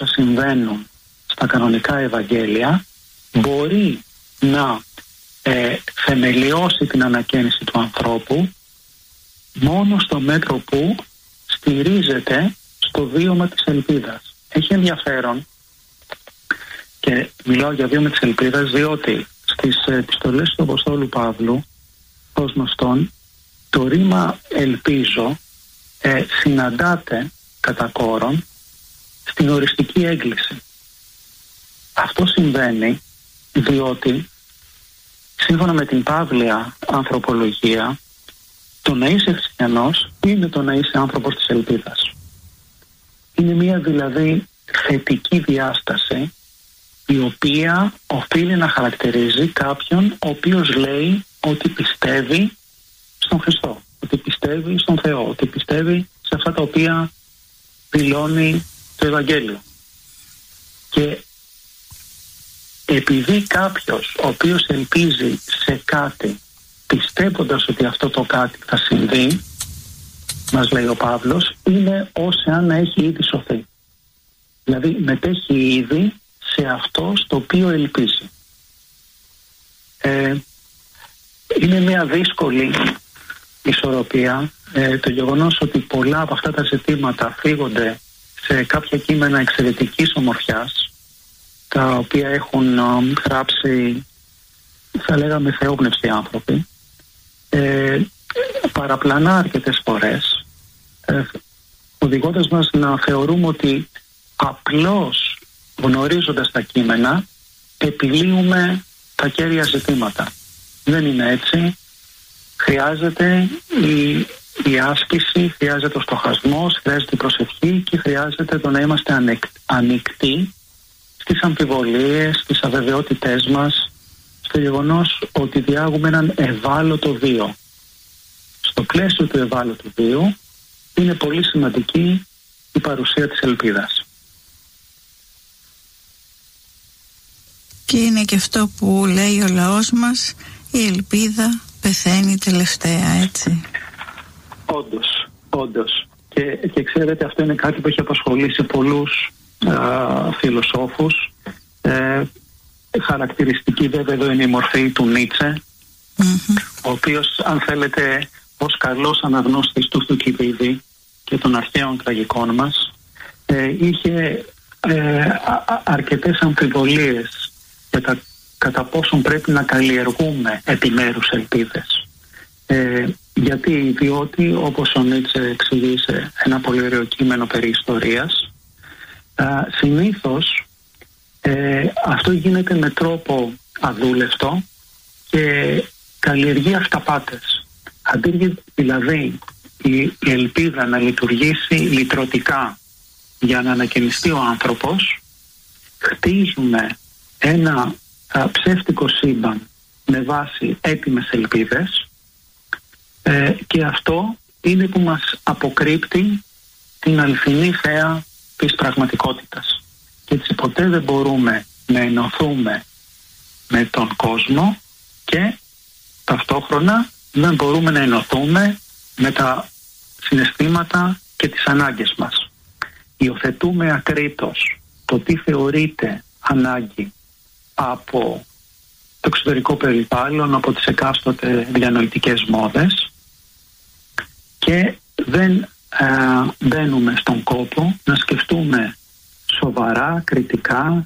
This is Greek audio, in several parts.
όσα συμβαίνουν στα κανονικά Ευαγγέλια μπορεί να θεμελιώσει την ανακαίνιση του ανθρώπου μόνο στο μέτρο που στηρίζεται στο βίωμα της ελπίδας. Έχει ενδιαφέρον, και μιλάω για βίωμα της ελπίδας, διότι στις επιστολές του Αποστόλου Παύλου, ως γνωστόν, το ρήμα ελπίζω συναντάται κατά κόρον στην οριστική έγκληση. Αυτό συμβαίνει διότι σύμφωνα με την παύλια ανθρωπολογία, το να είσαι χριστιανός είναι το να είσαι άνθρωπος της ελπίδας. Είναι μια δηλαδή θετική διάσταση η οποία οφείλει να χαρακτηρίζει κάποιον ο οποίος λέει ότι πιστεύει στον Χριστό, ότι πιστεύει στον Θεό, ότι πιστεύει σε αυτά τα οποία δηλώνει το Ευαγγέλιο. Και επειδή κάποιος ο οποίος ελπίζει σε κάτι πιστεύοντας ότι αυτό το κάτι θα συμβεί, μας λέει ο Παύλος, είναι ως αν έχει ήδη σωθεί. Δηλαδή μετέχει ήδη σε αυτό στο οποίο ελπίζει. Είναι μια δύσκολη ισορροπία το γεγονός ότι πολλά από αυτά τα ζητήματα φύγονται σε κάποια κείμενα εξαιρετικής ομορφιάς, τα οποία έχουν γράψει, θα λέγαμε, θεόπνευστοι άνθρωποι, παραπλανά αρκετές φορές, οδηγώντας μας να θεωρούμε ότι απλώς γνωρίζοντας τα κείμενα επιλύουμε τα κέρια ζητήματα. Δεν είναι έτσι. Χρειάζεται η άσκηση, χρειάζεται ο στοχασμός, χρειάζεται η προσευχή και χρειάζεται το να είμαστε ανοιχτοί στις αμφιβολίες, στις αβεβαιότητές μας, στο γεγονός ότι διάγουμε έναν ευάλωτο βίο. Στο πλαίσιο του ευάλωτου βίου είναι πολύ σημαντική η παρουσία της ελπίδας. Και είναι και αυτό που λέει ο λαός μας, η ελπίδα πεθαίνει τελευταία, έτσι. Όντως. Και ξέρετε, αυτό είναι κάτι που έχει απασχολήσει πολλούς φιλοσόφους. Χαρακτηριστική βέβαια εδώ είναι η μορφή του Νίτσε, ο οποίος, αν θέλετε, ως καλός αναγνώστης του Θουκυδίδη και των αρχαίων τραγικών μας, είχε αρκετές αμφιβολίες για τα κατά πόσον πρέπει να καλλιεργούμε επιμέρους ελπίδες. Διότι όπως ο Νίτσε εξηγεί σε ένα πολύ ωραίο κείμενο περί ιστορίας, συνήθως αυτό γίνεται με τρόπο αδούλευτο και καλλιεργεί αυταπάτες. Αντί δηλαδή η ελπίδα να λειτουργήσει λυτρωτικά για να ανακαινιστεί ο άνθρωπος, χτίζουμε ένα ψεύτικο σύμπαν με βάση έτοιμες ελπίδες, και αυτό είναι που μας αποκρύπτει την αληθινή θέα της πραγματικότητας. Και έτσι ποτέ δεν μπορούμε να ενωθούμε με τον κόσμο και ταυτόχρονα δεν μπορούμε να ενωθούμε με τα συναισθήματα και τις ανάγκες μας. Υιοθετούμε ακρίτως το τι θεωρείται ανάγκη από το εξωτερικό περιβάλλον, από τις εκάστοτε διανοητικές μόδες, και δεν μπαίνουμε στον κόπο να σκεφτούμε σοβαρά, κριτικά,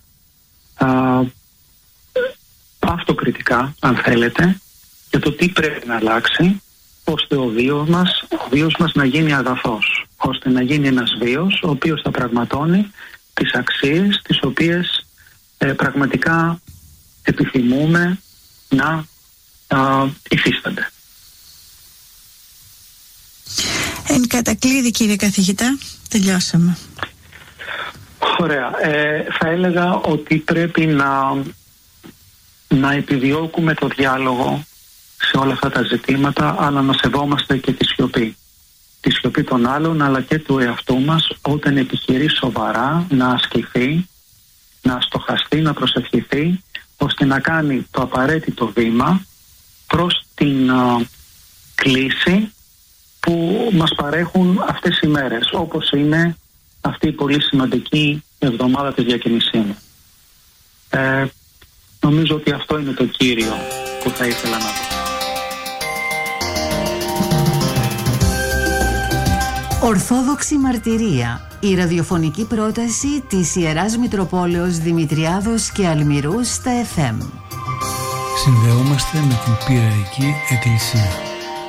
αυτοκριτικά αν θέλετε, για το τι πρέπει να αλλάξει, ώστε ο βίος μας να γίνει αγαθός, ώστε να γίνει ένας βίος ο οποίος θα πραγματώνει τις αξίες τις οποίες πραγματικά επιθυμούμε να υφίστανται. Εν κατακλείδη, κύριε καθηγητά, τελειώσαμε. Ωραία. Θα έλεγα ότι πρέπει να επιδιώκουμε το διάλογο σε όλα αυτά τα ζητήματα, αλλά να σεβόμαστε και τη σιωπή. Τη σιωπή των άλλων, αλλά και του εαυτού μας, όταν επιχειρεί σοβαρά να ασκηθεί, να στοχαστεί, να προσευχηθεί, ώστε να κάνει το απαραίτητο βήμα προς την κλίση που μας παρέχουν αυτές οι μέρες, όπως είναι αυτή η πολύ σημαντική εβδομάδα τη διακίνησή μου. Νομίζω ότι αυτό είναι το κύριο που θα ήθελα να πω. Ορθόδοξη Μαρτυρία, η ραδιοφωνική πρόταση της Ιεράς Μητροπόλεως Δημητριάδος και Αλμυρού στα FM. Συνδεόμαστε με την Πειραική Εκκλησία.